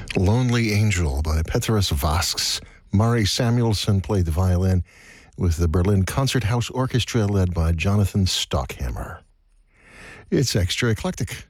Lonely Angel by Petrus Vasks. Murray Samuelson played the violin with the Berlin Concert House Orchestra led by Jonathan Stockhammer. It's extra eclectic.